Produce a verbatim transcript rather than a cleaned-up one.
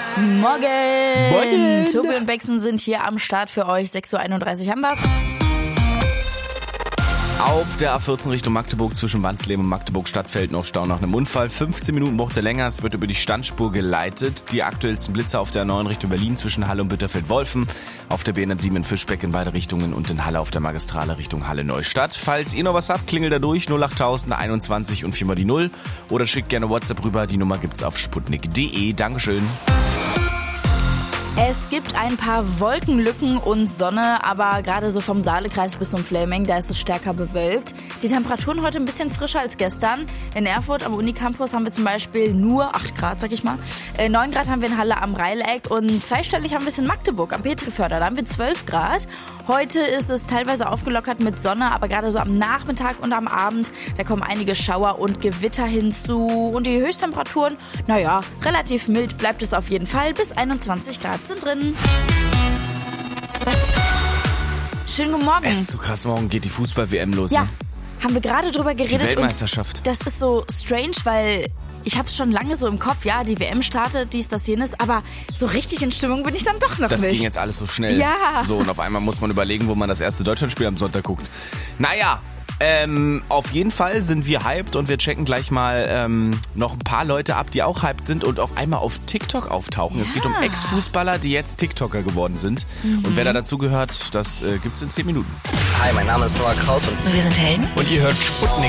Morgen! Morgen! Tobi und Bexen sind hier am Start für euch. sechs Uhr einunddreißig haben wir's. Auf der A vierzehn Richtung Magdeburg zwischen Wansleben und Magdeburg Stadtfeld noch Stau nach einem Unfall. fünfzehn Minuten braucht er länger. Es wird über die Standspur geleitet. Die aktuellsten Blitzer auf der A neun Richtung Berlin zwischen Halle und Bitterfeld-Wolfen. Auf der B hundertsieben in Fischbeck in beide Richtungen und in Halle auf der Magistrale Richtung Halle-Neustadt. Falls ihr noch was habt, klingelt da durch null achttausend einundzwanzig und viermal die Null. Oder schickt gerne WhatsApp rüber. Die Nummer gibt's auf sputnik punkt de. Dankeschön. Es gibt ein paar Wolkenlücken und Sonne, aber gerade so vom Saalekreis bis zum Flaming, da ist es stärker bewölkt. Die Temperaturen heute ein bisschen frischer als gestern. In Erfurt am Unicampus haben wir zum Beispiel nur acht Grad, sag ich mal. Äh, neun Grad haben wir in Halle am Reileck und zweistellig haben wir es in Magdeburg am Petriförder. Da haben wir zwölf Grad. Heute ist es teilweise aufgelockert mit Sonne, aber gerade so am Nachmittag und am Abend, da kommen einige Schauer und Gewitter hinzu. Und die Höchsttemperaturen, naja, relativ mild bleibt es auf jeden Fall. Bis einundzwanzig Grad sind drin. Schönen guten Morgen. Es ist so krass, morgen geht die Fußball-W M los, Ja, ne? haben wir gerade drüber geredet. Die Weltmeisterschaft. Und das ist so strange, weil ich habe es schon lange so im Kopf. Ja, die W M startet, dies, das, jenes. Aber so richtig in Stimmung bin ich dann doch noch Das nicht. ging jetzt alles so schnell. Ja. So, und auf einmal muss man überlegen, wo man das erste Deutschlandspiel am Sonntag guckt. Naja, ähm, auf jeden Fall sind wir hyped und wir checken gleich mal ähm, noch ein paar Leute ab, die auch hyped sind und auch einmal auf TikTok auftauchen. Ja. Es geht um Ex-Fußballer, die jetzt TikToker geworden sind. Mhm. Und wer da dazugehört, das äh, gibt's in zehn Minuten. Hi, mein Name ist Noah Kraus und Wir sind Helden. Und ihr hört Sputnik.